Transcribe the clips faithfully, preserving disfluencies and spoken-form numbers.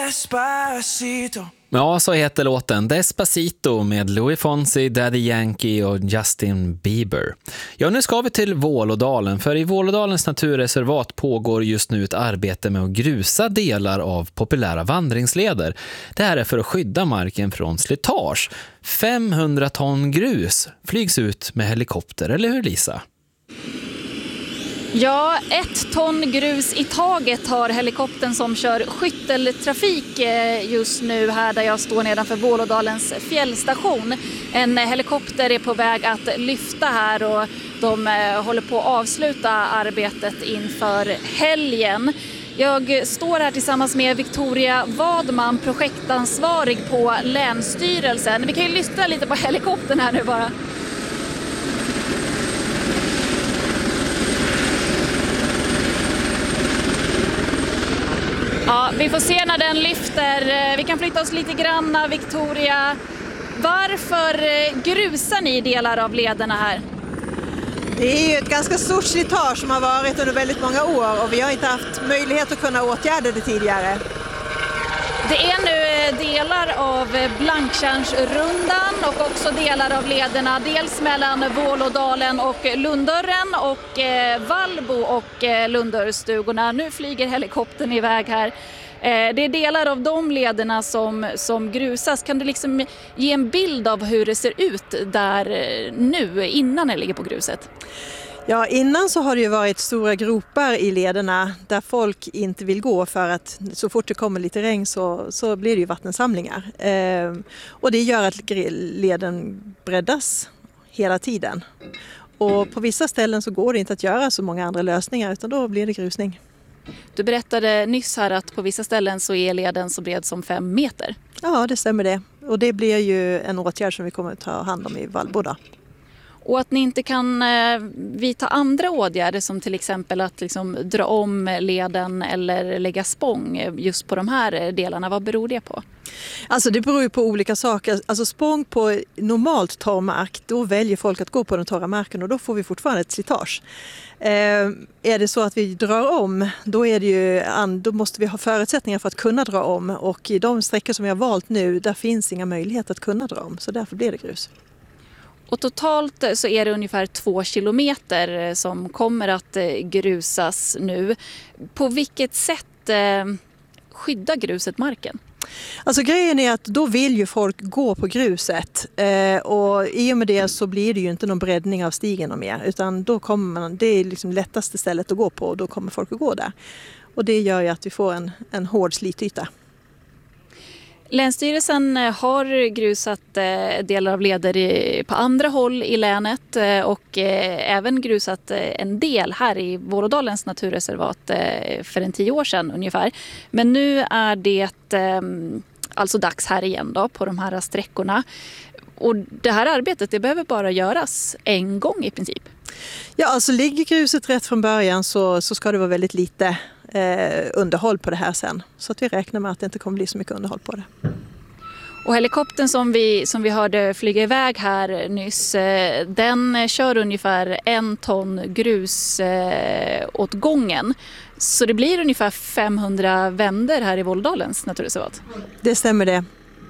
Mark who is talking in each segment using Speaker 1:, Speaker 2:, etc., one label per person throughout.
Speaker 1: Despacito.
Speaker 2: Ja, så heter låten Despacito med Louis Fonsi, Daddy Yankee och Justin Bieber. Ja, nu ska vi till Vålådalen, för i Vålådalens naturreservat pågår just nu ett arbete med att grusa delar av populära vandringsleder. Det här är för att skydda marken från slitage. femhundra ton grus flygs ut med helikopter, eller hur Lisa?
Speaker 3: Ja, ett ton grus i taget har helikoptern som kör skytteltrafik just nu här där jag står nedanför Vålådalens fjällstation. En helikopter är på väg att lyfta här och de håller på att avsluta arbetet inför helgen. Jag står här tillsammans med Victoria Wadman, projektansvarig på Länsstyrelsen. Vi kan ju lyssna lite på helikoptern här nu bara. Ja, vi får se när den lyfter. Vi kan flytta oss lite grann, Victoria. Varför grusar ni delar av lederna här?
Speaker 4: Det är ju ett ganska stort slitage som har varit under väldigt många år och vi har inte haft möjlighet att kunna åtgärda det tidigare.
Speaker 3: Det är nu delar av Blanktjärnsrundan och också delar av lederna, dels mellan Vålådalen och Lundörren och Vallbo och Lundörrstugorna. Nu flyger helikoptern iväg här. Det är delar av de lederna som, som grusas. Kan du liksom ge en bild av hur det ser ut där nu innan det ligger på gruset?
Speaker 4: Ja, innan så har det ju varit stora gropar i lederna där folk inte vill gå för att så fort det kommer lite regn så, så blir det ju vattensamlingar. Eh, och det gör att leden breddas hela tiden. Och på vissa ställen så går det inte att göra så många andra lösningar utan då blir det grusning.
Speaker 3: Du berättade nyss här att på vissa ställen så är leden så bred som fem meter.
Speaker 4: Ja, det stämmer det. Och det blir ju en åtgärd som vi kommer att ta hand om i Vallbo då.
Speaker 3: Och att ni inte kan eh, vidta andra åtgärder som till exempel att liksom dra om leden eller lägga spång just på de här delarna. Vad beror det på?
Speaker 4: Alltså det beror ju på olika saker. Alltså spång på normalt torr mark, då väljer folk att gå på den torra marken och då får vi fortfarande ett slitage. Eh, är det så att vi drar om, då, är det ju, då måste vi ha förutsättningar för att kunna dra om. Och i de sträckor som vi har valt nu, där finns inga möjligheter att kunna dra om. Så därför blir det grus.
Speaker 3: Och totalt så är det ungefär två kilometer som kommer att grusas nu. På vilket sätt eh, skyddar gruset marken?
Speaker 4: Alltså grejen är att då vill ju folk gå på gruset eh, och i och med det så blir det ju inte någon breddning av stigen mer utan då kommer man, det är liksom lättaste stället att gå på och då kommer folk att gå där. Och det gör ju att vi får en, en hård slityta.
Speaker 3: Länsstyrelsen har grusat delar av leder på andra håll i länet och även grusat en del här i Vålådalens naturreservat för en tio år sedan ungefär. Men nu är det alltså dags här igen då på de här sträckorna. Och det här arbetet det behöver bara göras en gång i princip.
Speaker 4: Ja, alltså ligger gruset rätt från början så, så ska det vara väldigt lite eh, underhåll på det här sen. Så att vi räknar med att det inte kommer bli så mycket underhåll på det.
Speaker 3: Och helikoptern som vi, som vi hörde flyga iväg här nyss, eh, den kör ungefär en ton grus eh, åt gången. Så det blir ungefär femhundra vänder här i Vålådalens naturreservat.
Speaker 4: Det stämmer det.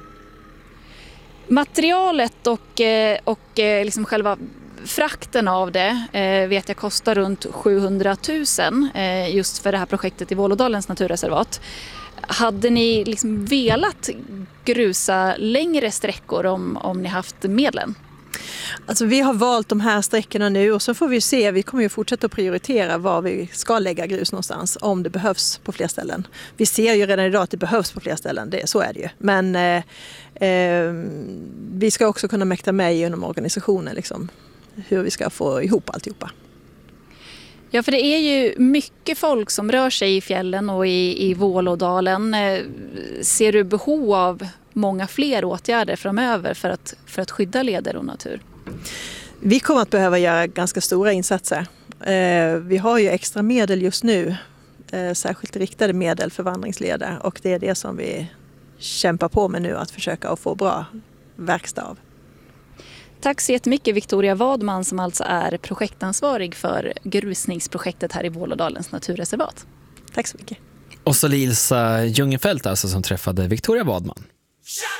Speaker 3: Materialet och, och liksom själva frakten av det eh, vet jag kostar runt sjuhundratusen eh, just för det här projektet i Vålådalens naturreservat. Hade ni liksom velat grusa längre sträckor om, om ni haft medlen?
Speaker 4: Alltså vi har valt de här sträckorna nu och så får vi se, vi kommer ju fortsätta att prioritera var vi ska lägga grus någonstans om det behövs på fler ställen. Vi ser ju redan idag att det behövs på fler ställen, det, så är det ju. Men eh, eh, vi ska också kunna mäkta med inom organisationen liksom, hur vi ska få ihop alltihopa.
Speaker 3: Ja, för det är ju mycket folk som rör sig i fjällen och i, i Vålådalen. Ser du behov av många fler åtgärder framöver för att, för att skydda leder och natur?
Speaker 4: Vi kommer att behöva göra ganska stora insatser. Eh, vi har ju extra medel just nu, eh, särskilt riktade medel för vandringsleder och det är det som vi kämpar på med nu att försöka att få bra verkstad av.
Speaker 3: Tack så jättemycket Victoria Wadman som alltså är projektansvarig för grusningsprojektet här i Vålådalens naturreservat.
Speaker 4: Tack så mycket.
Speaker 2: Och så Lisa Jungenfelt alltså som träffade Victoria Wadman.